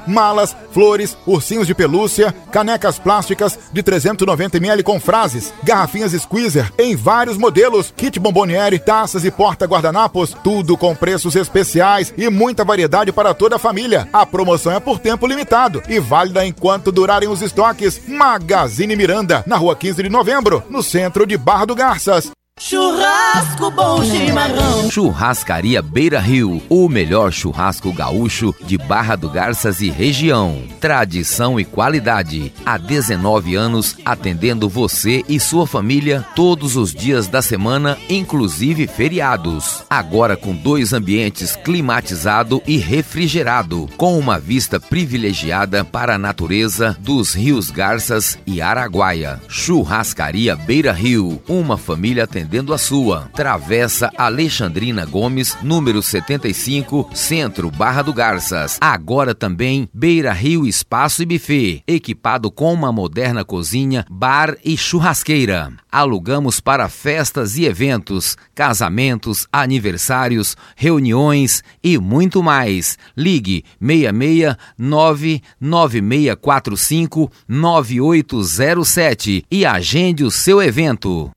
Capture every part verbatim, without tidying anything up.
Malas, flores, ursinhos de pelúcia, canecas plásticas de trezentos e noventa mililitros com frases, garrafinhas Squeezer em vários modelos, kit bomboniere, taças e porta-guardanapos, tudo com preços especiais e muita variedade para toda a família. A promoção é por tempo limitado e válida enquanto durarem os estoques. Magazine Miranda, na rua quinze de novembro, no centro de Barra do Garças. Churrasco bom chimarrão. Churrascaria Beira Rio, o melhor churrasco gaúcho de Barra do Garças e região. Tradição e qualidade. Há dezenove anos atendendo você e sua família todos os dias da semana, inclusive feriados. Agora com dois ambientes climatizado e refrigerado, com uma vista privilegiada para a natureza dos rios Garças e Araguaia. Churrascaria Beira Rio, uma família atendendo a sua. Travessa Alexandrina Gomes, número setenta e cinco, Centro, Barra do Garças. Agora também Beira Rio Espaço e Buffet, equipado com uma moderna cozinha, bar e churrasqueira. Alugamos para festas e eventos, casamentos, aniversários, reuniões e muito mais. Ligue seis seis nove nove seis quatro cinco nove oito zero sete e agende o seu evento.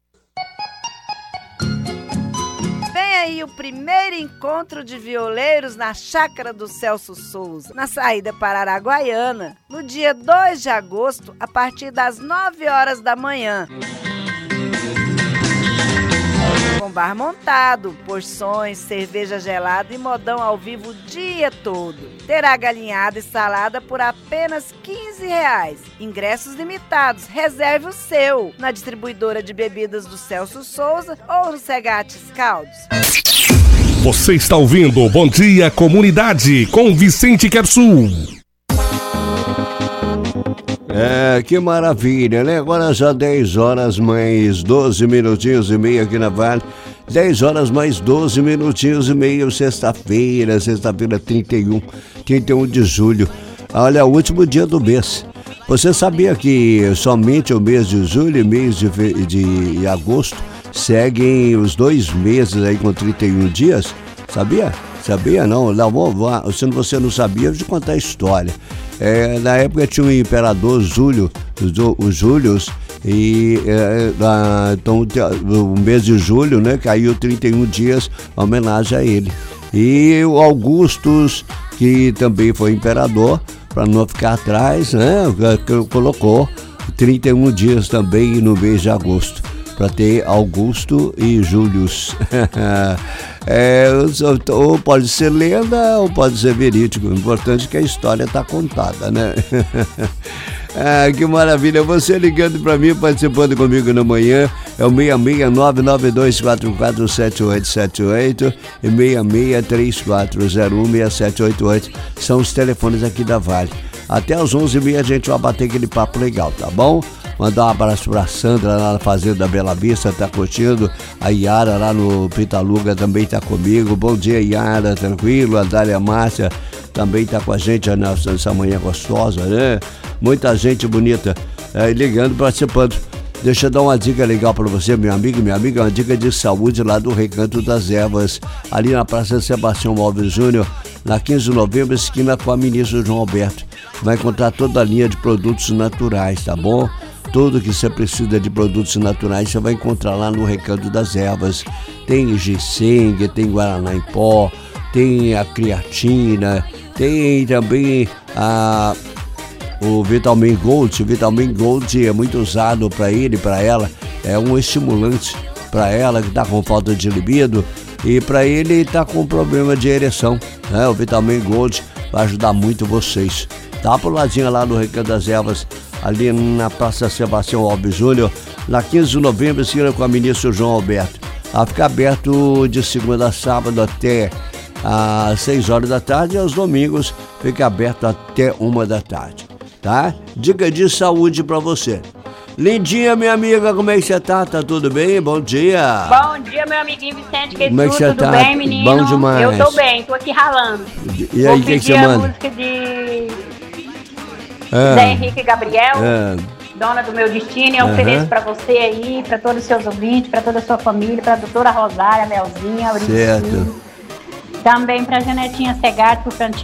Vem aí o primeiro encontro de violeiros na Chácara do Celso Souza, na saída para Araguaiana, no dia dois de agosto, a partir das nove horas da manhã. Com bar montado, porções, cerveja gelada e modão ao vivo o dia todo. Terá galinhada e salada por apenas quinze reais. Ingressos limitados. Reserve o seu na distribuidora de bebidas do Celso Souza ou no Segates Caldos. Você está ouvindo Bom Dia Comunidade com Vicente Kersul. É, que maravilha, né? Agora já dez horas mais doze minutinhos e meio aqui na Vale. dez horas mais doze minutinhos e meio, sexta-feira, sexta-feira trinta e um, trinta e um de julho. Olha, o último dia do mês. Você sabia que somente o mês de julho e mês de, de agosto seguem os dois meses aí com trinta e um dias? Sabia? Sabia não? Não, se você não sabia, eu vou te contar a história. É, na época tinha o imperador Júlio, o Július, e é, a, então o mês de julho, né, caiu trinta e um dias, em homenagem a ele. E o Augustus, que também foi imperador, para não ficar atrás, né, colocou trinta e um dias também no mês de agosto, para ter Augusto e Július. É, ou pode ser lenda ou pode ser verídico. O importante é que a história está contada, né? Ah, que maravilha. Você ligando para mim, participando comigo na manhã, é o seis seis nove nove dois quatro quatro sete oito sete oito e seis seis três quatro zero um seis sete oito oito. São os telefones aqui da Vale. Até às onze e meia a gente vai bater aquele papo legal, tá bom? Mandar um abraço pra Sandra lá na Fazenda Bela Vista, tá curtindo. A Yara lá no Pitaluga também tá comigo. Bom dia, Yara, tranquilo. A Dália Márcia também tá com a gente nessa manhã gostosa, né? Muita gente bonita é, ligando, participando. Deixa eu dar uma dica legal para você, meu amigo, minha amiga, uma dica de saúde lá do Recanto das Ervas, ali na Praça Sebastião Alves Júnior, na quinze de novembro, esquina com a ministra João Alberto. Vai encontrar toda a linha de produtos naturais, tá bom? Tudo que você precisa de produtos naturais você vai encontrar lá no Recanto das Ervas. Tem ginseng, tem guaraná em pó, tem a creatina, tem também a, o Vitamin Gold. O Vitamin Gold é muito usado para ele, para ela. É um estimulante para ela que está com falta de libido e para ele está com problema de ereção, né? O Vitamin Gold vai ajudar muito vocês. Tá pro ladinho lá no Recanto das Ervas, ali na Praça Sebastião Alves Júnior, na quinze de novembro, esquina com a ministra João Alberto. Ela fica aberto de segunda a sábado até às seis horas da tarde e aos domingos fica aberto até uma da tarde, tá? Dica de saúde pra você. Lindinha, minha amiga, como é que você tá? Tá tudo bem? Bom dia. Bom dia, meu amiguinho Vicente, que como é que você tudo tá? bem, menino? Bom demais. Eu tô bem, tô aqui ralando. E aí, o que, que você manda? Vou pedir a música de é. Zé Henrique e Gabriel, é. Dona do Meu Destino, eu uhum. ofereço pra você aí, pra todos os seus ouvintes, pra toda a sua família, pra doutora Rosária, Melzinha, Auricinho. Também pra Janetinha Segato, pro Frantinho.